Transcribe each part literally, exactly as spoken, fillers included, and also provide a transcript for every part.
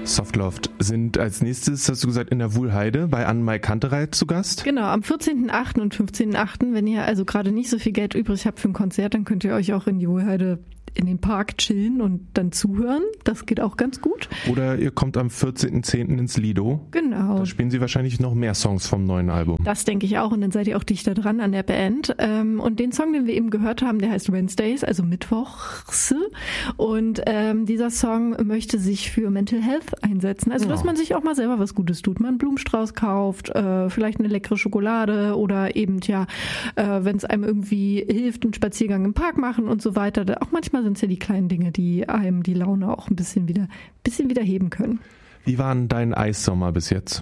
Softloft sind als nächstes, hast du gesagt, in der Wuhlheide bei Anne-Mai Kantereit zu Gast. Genau, am vierzehnten achten und fünfzehnten achten Wenn ihr also gerade nicht so viel Geld übrig habt für ein Konzert, dann könnt ihr euch auch in die Wuhlheide in den Park chillen und dann zuhören. Das geht auch ganz gut. Oder ihr kommt am vierzehnten zehnten ins Lido. Genau. Da spielen sie wahrscheinlich noch mehr Songs vom neuen Album. Das denke ich auch und dann seid ihr auch dichter dran an der Band. Und den Song, den wir eben gehört haben, der heißt Wednesdays, also Mittwochs. Und ähm, dieser Song möchte sich für Mental Health einsetzen. Also, dass man sich auch mal selber was Gutes tut. Man einen Blumenstrauß kauft, äh, vielleicht eine leckere Schokolade oder eben, ja, äh, wenn es einem irgendwie hilft, einen Spaziergang im Park machen und so weiter. Auch manchmal sind es ja die kleinen Dinge, die einem die Laune auch ein bisschen wieder, bisschen wieder heben können. Wie war denn dein Eissommer bis jetzt?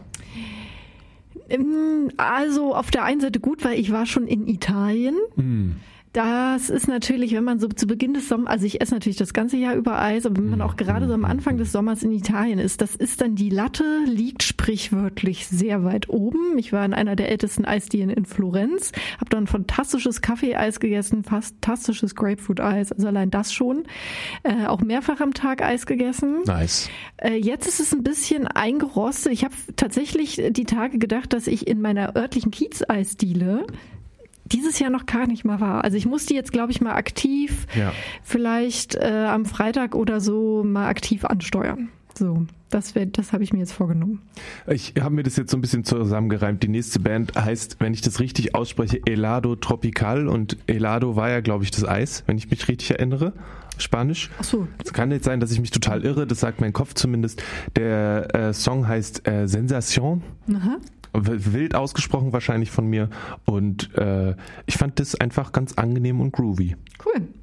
Also auf der einen Seite gut, weil ich war schon in Italien. Mm. Das ist natürlich, wenn man so zu Beginn des Sommers, also ich esse natürlich das ganze Jahr über Eis, aber wenn man auch gerade so am Anfang des Sommers in Italien ist, das ist dann, die Latte liegt sprichwörtlich sehr weit oben. Ich war in einer der ältesten Eisdielen in Florenz, habe dann fantastisches Kaffeeeis gegessen, fantastisches Grapefruit-Eis, also allein das schon. Äh, auch mehrfach am Tag Eis gegessen. Nice. Äh, jetzt ist es ein bisschen eingerostet. Ich habe tatsächlich die Tage gedacht, dass ich in meiner örtlichen Kiez-Eisdiele dieses Jahr noch gar nicht mal war. Also ich muss die jetzt, glaube ich, mal aktiv, ja. vielleicht äh, am Freitag oder so mal aktiv ansteuern. So, das wäre, das habe ich mir jetzt vorgenommen. Ich habe mir das jetzt so ein bisschen zusammengereimt. Die nächste Band heißt, wenn ich das richtig ausspreche, Helado Tropical und Helado war ja, glaube ich, das Eis, wenn ich mich richtig erinnere. Spanisch. Ach so. Es kann jetzt sein, dass ich mich total irre, das sagt mein Kopf zumindest. Der äh, Song heißt äh, Sensation. Aha. Wild ausgesprochen wahrscheinlich von mir und äh, ich fand das einfach ganz angenehm und groovy. Cool.